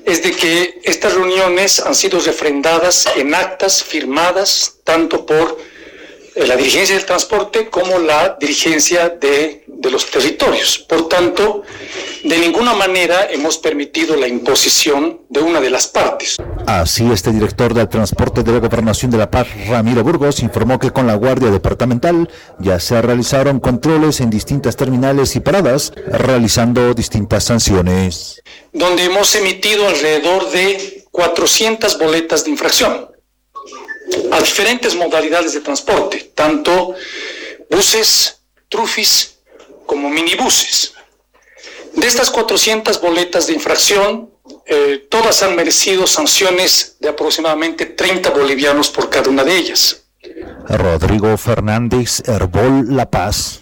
es de que estas reuniones han sido refrendadas en actas firmadas tanto por la dirigencia del transporte como la dirigencia de los territorios. Por tanto, de ninguna manera hemos permitido la imposición de una de las partes. Así, este director del transporte de la Gobernación de La Paz, Ramiro Burgos, informó que con la Guardia Departamental ya se realizaron controles en distintas terminales y paradas, realizando distintas sanciones. Donde hemos emitido alrededor de 400 boletas de infracción a diferentes modalidades de transporte, tanto buses, trufis, como minibuses. De estas 400 boletas de infracción, todas han merecido sanciones de aproximadamente 30 bolivianos por cada una de ellas. Rodrigo Fernández, Herbol, La Paz.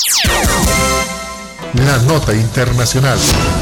La nota internacional.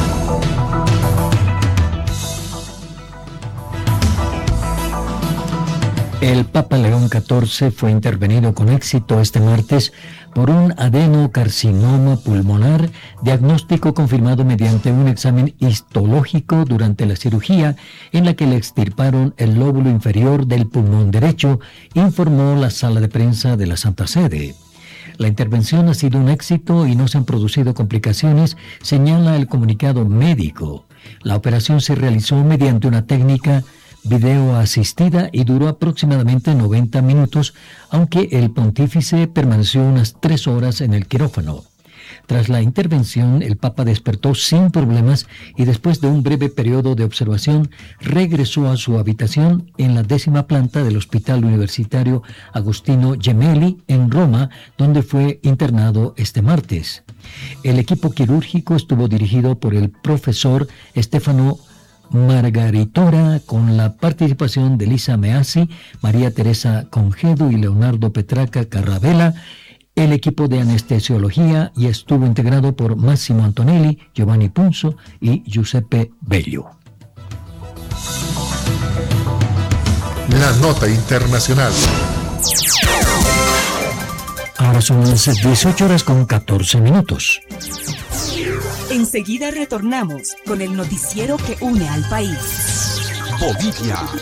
El Papa León XIV fue intervenido con éxito este martes por un adenocarcinoma pulmonar, diagnóstico confirmado mediante un examen histológico durante la cirugía en la que le extirparon el lóbulo inferior del pulmón derecho, informó la sala de prensa de la Santa Sede. La intervención ha sido un éxito y no se han producido complicaciones, señala el comunicado médico. La operación se realizó mediante una técnica video asistida y duró aproximadamente 90 minutos, aunque el pontífice permaneció unas 3 horas en el quirófano. Tras la intervención, el Papa despertó sin problemas y después de un breve periodo de observación, regresó a su habitación en la 10ª planta del Hospital Universitario Agostino Gemelli en Roma, donde fue internado este martes. El equipo quirúrgico estuvo dirigido por el profesor Stefano Margaritora, con la participación de Lisa Meazzi, María Teresa Congedo y Leonardo Petraca Carravela, el equipo de anestesiología, y estuvo integrado por Massimo Antonelli, Giovanni Punzo y Giuseppe Bello. La nota internacional. Ahora son las 18:14. Enseguida retornamos con el noticiero que une al país. Bolivia.